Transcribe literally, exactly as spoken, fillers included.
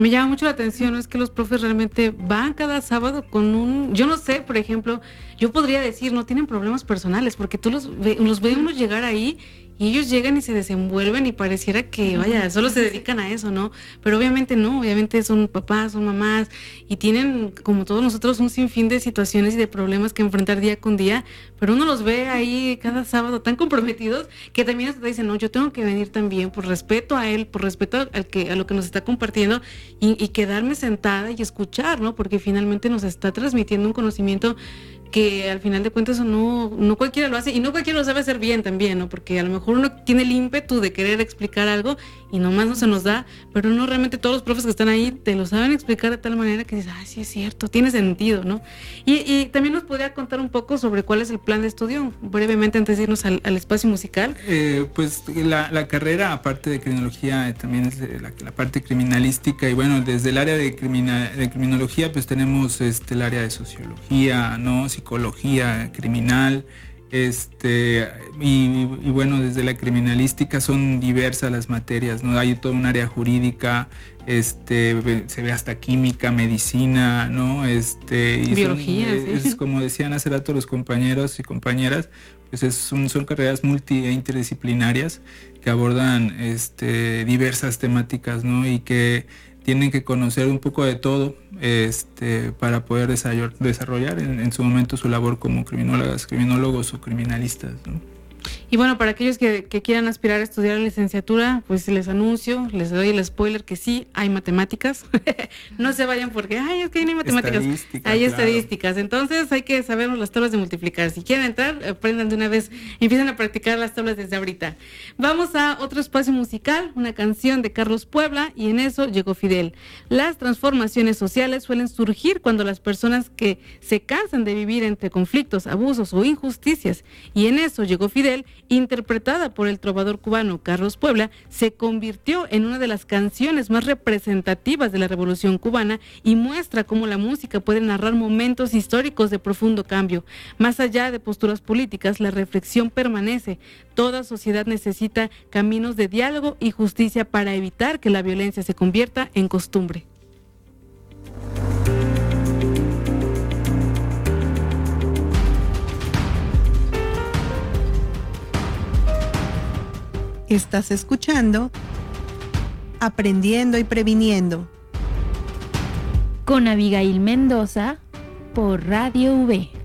Me llama mucho la atención, ¿no? Es que los profes realmente van cada sábado con un... Yo no sé, por ejemplo, yo podría decir, no tienen problemas personales, porque tú los, ve, los ves uno llegar ahí y ellos llegan y se desenvuelven y pareciera que, vaya, solo se dedican a eso, ¿no? Pero obviamente no, obviamente son papás, son mamás y tienen, como todos nosotros, un sinfín de situaciones y de problemas que enfrentar día con día, pero uno los ve ahí cada sábado tan comprometidos que también hasta dicen, no, yo tengo que venir también por respeto a él, por respeto al que, a lo que nos está compartiendo y, y quedarme sentada y escuchar, ¿no? Porque finalmente nos está transmitiendo un conocimiento que al final de cuentas no, no cualquiera lo hace y no cualquiera lo sabe hacer bien también, ¿no? Porque a lo mejor uno tiene el ímpetu de querer explicar algo y nomás no se nos da, pero no, realmente todos los profes que están ahí te lo saben explicar de tal manera que dices, ah, sí es cierto, tiene sentido, ¿no? Y, y también nos podría contar un poco sobre cuál es el plan de estudio, brevemente antes de irnos al, al espacio musical. Eh, pues la, la carrera, aparte de criminología, eh, también es la, la parte criminalística y bueno, desde el área de, criminal, de criminología pues tenemos este, el área de sociología, ¿no? Psicología criminal, este y, y bueno, desde la criminalística son diversas las materias, ¿no? Hay todo un área jurídica, este se ve hasta química, medicina, ¿no? Este y biología, son, sí. es, como decían hace rato los compañeros y compañeras, pues es, son, son carreras multi e interdisciplinarias que abordan este diversas temáticas, ¿no? Y que tienen que conocer un poco de todo este, para poder desarrollar, desarrollar en, en su momento su labor como criminólogas, criminólogos o criminalistas, ¿no? Y bueno, para aquellos que, que quieran aspirar a estudiar la licenciatura, pues les anuncio, les doy el spoiler que sí, hay matemáticas. No se vayan porque, ay, es que hay matemáticas. Hay claro. estadísticas. Entonces hay que saber las tablas de multiplicar. Si quieren entrar, aprendan de una vez, empiezan a practicar las tablas desde ahorita. Vamos a otro espacio musical, una canción de Carlos Puebla, y en eso llegó Fidel. Las transformaciones sociales suelen surgir cuando las personas que se cansan de vivir entre conflictos, abusos o injusticias, y en eso llegó Fidel, interpretada por el trovador cubano Carlos Puebla, se convirtió en una de las canciones más representativas de la Revolución Cubana y muestra cómo la música puede narrar momentos históricos de profundo cambio. Más allá de posturas políticas, la reflexión permanece. Toda sociedad necesita caminos de diálogo y justicia para evitar que la violencia se convierta en costumbre. Estás escuchando Aprendiendo y Previniendo con Abigail Mendoza por Radio V.